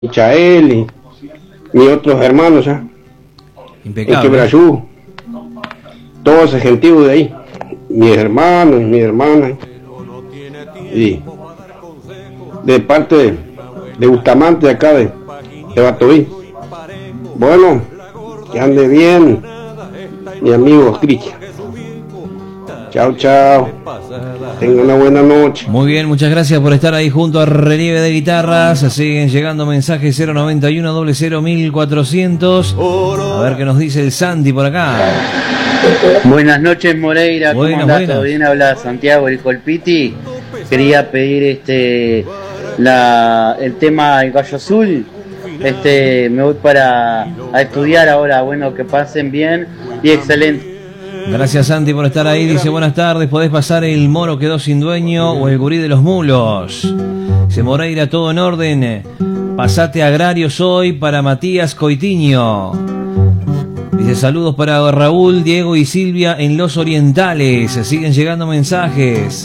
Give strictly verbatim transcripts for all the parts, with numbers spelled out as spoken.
Michael y mis otros hermanos, ¿ya? Impecable. En Quebrayú, todo ese gentío de ahí, mis hermanos y mis hermanas, y de parte de, de Bustamante, de acá de, de Batoví. Bueno, que ande bien, mi amigo Cristian. Chao, chao. Tenga una buena noche. Muy bien, muchas gracias por estar ahí junto a Relieve de Guitarras. Siguen llegando mensajes cero noventa y uno, cero cero, mil cuatrocientos. A ver qué nos dice el Santi por acá. Buenas noches, Moreira. ¿Cómo Buenas, andás? buenas. ¿Todo bien? Habla Santiago, el Colpiti. Quería pedir este la el tema El Gallo Azul. Este, me voy para a estudiar ahora. Bueno, que pasen bien y excelente. Gracias, Santi, por estar ahí. Dice, buenas tardes, podés pasar el Moro quedó sin dueño o el Gurí de los Mulos. Dice, Moreira, todo en orden. Pasate agrarios hoy para Matías Coitiño. Dice, saludos para Raúl, Diego y Silvia en Los Orientales. Siguen llegando mensajes.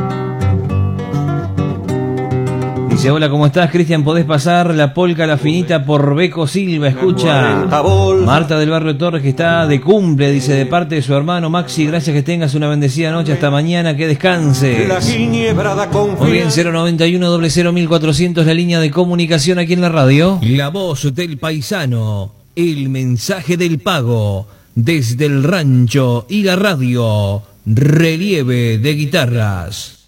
Dice, hola, ¿cómo estás, Cristian? ¿Podés pasar la polca La Finita por Beco Silva? Escucha. Marta del Barrio Torres, que está de cumple, dice, de parte de su hermano Maxi. Gracias, que tengas una bendecida noche. Hasta mañana, que descanses. Muy bien, cero noventa y uno, cero cero, mil cuatrocientos, la línea de comunicación aquí en la radio. La voz del paisano, el mensaje del pago, desde el rancho y la radio, Relieve de Guitarras.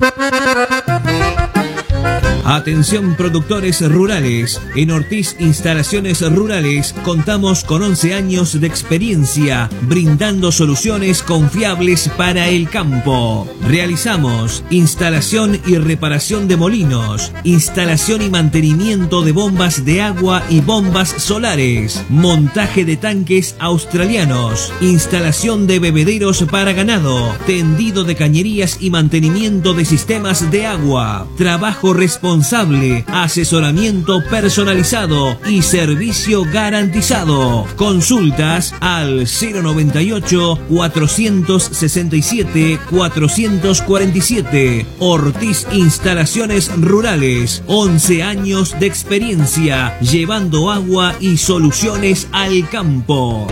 Atención, productores rurales. En Ortiz Instalaciones Rurales contamos con once años de experiencia brindando soluciones confiables para el campo. Realizamos instalación y reparación de molinos, instalación y mantenimiento de bombas de agua y bombas solares, montaje de tanques australianos, instalación de bebederos para ganado, tendido de cañerías y mantenimiento de sistemas de agua, trabajo responsable, asesoramiento personalizado y servicio garantizado. Consultas al cero noventa y ocho, cuatrocientos sesenta y siete, cuatrocientos cuarenta y siete. Ortiz Instalaciones Rurales, once años de experiencia llevando agua y soluciones al campo.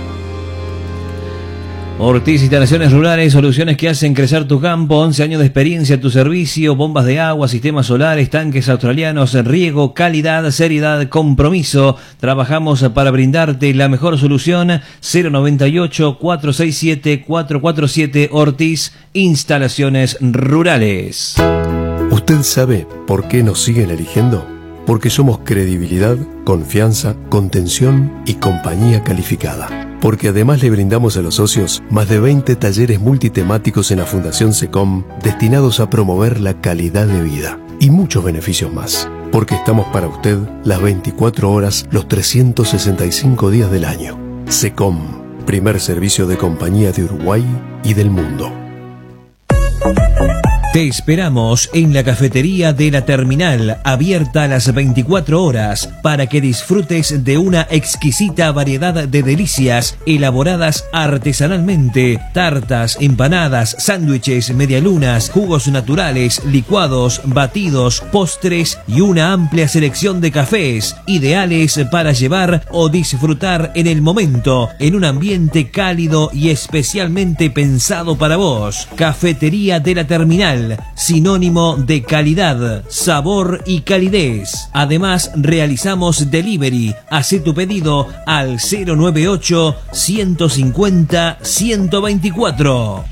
Ortiz Instalaciones Rurales, soluciones que hacen crecer tu campo, once años de experiencia a tu servicio, bombas de agua, sistemas solares, tanques australianos, riego, calidad, seriedad, compromiso. Trabajamos para brindarte la mejor solución. Cero noventa y ocho, cuatrocientos sesenta y siete, cuatrocientos cuarenta y siete. Ortiz Instalaciones Rurales. ¿Usted sabe por qué nos siguen eligiendo? Porque somos credibilidad, confianza, contención y compañía calificada. Porque además le brindamos a los socios más de veinte talleres multitemáticos en la Fundación SECOM destinados a promover la calidad de vida y muchos beneficios más. Porque estamos para usted las veinticuatro horas, los trescientos sesenta y cinco días del año. SECOM, primer servicio de compañía de Uruguay y del mundo. Te esperamos en la cafetería de la terminal, abierta a las veinticuatro horas, para que disfrutes de una exquisita variedad de delicias elaboradas artesanalmente: tartas, empanadas, sándwiches, medialunas, jugos naturales, licuados, batidos, postres y una amplia selección de cafés, ideales para llevar o disfrutar en el momento, en un ambiente cálido y especialmente pensado para vos. Cafetería de la terminal, sinónimo de calidad, sabor y calidez. Además, realizamos delivery. Hacé tu pedido al cero noventa y ocho, ciento cincuenta, ciento veinticuatro.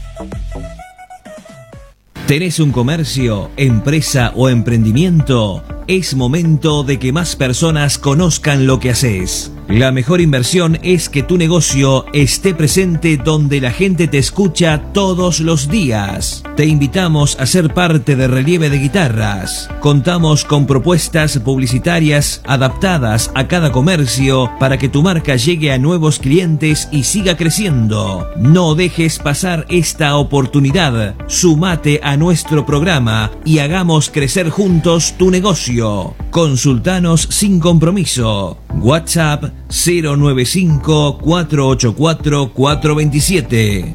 ¿Tenés un comercio, empresa o emprendimiento? Es momento de que más personas conozcan lo que haces. La mejor inversión es que tu negocio esté presente donde la gente te escucha todos los días. Te invitamos a ser parte de Relieve de Guitarras. Contamos con propuestas publicitarias adaptadas a cada comercio para que tu marca llegue a nuevos clientes y siga creciendo. No dejes pasar esta oportunidad. Sumate a nuestro programa y hagamos crecer juntos tu negocio. Consultanos sin compromiso. WhatsApp cero nueve cinco, cuatro ocho cuatro, cuatro dos siete.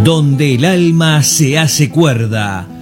donde el alma se hace cuerda.